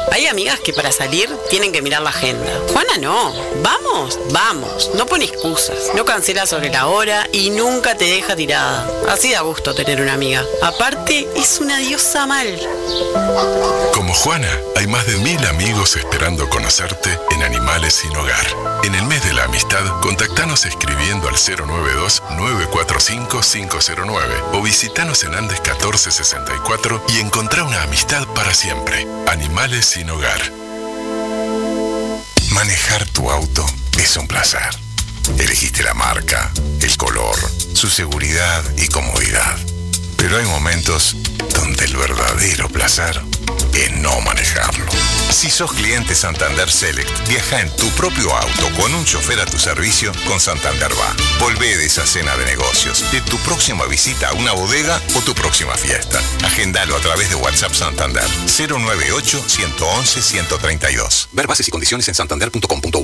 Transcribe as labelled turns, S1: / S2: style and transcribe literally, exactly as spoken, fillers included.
S1: Hay amigas que para salir tienen que mirar la agenda. Juana no. ¿Vamos? Vamos. No pone excusas. No cancela sobre la hora y nunca te deja tirada. Así da gusto tener una amiga. Aparte, es una diosa mal.
S2: Como Juana, hay más de mil amigos esperando conocerte en Animales Sin Hogar. En el mes de la amistad, contactanos escribiendo al cero nueve dos, nueve cuatro cinco, cinco cero nueve o visitanos en Andes catorce sesenta y cuatro y encontrá una amistad para siempre. Animales Sin Hogar. Manejar tu auto es un placer. Elegiste la marca, el color, su seguridad y comodidad. Pero hay momentos donde el verdadero placer es no manejarlo. Si sos cliente Santander Select, viaja en tu propio auto con un chofer a tu servicio con Santander Va. Volvé de esa cena de negocios, de tu próxima visita a una bodega o tu próxima fiesta. Agendalo a través de WhatsApp Santander cero nueve ocho, uno uno uno, uno tres dos. Ver bases y condiciones en santander punto com punto u.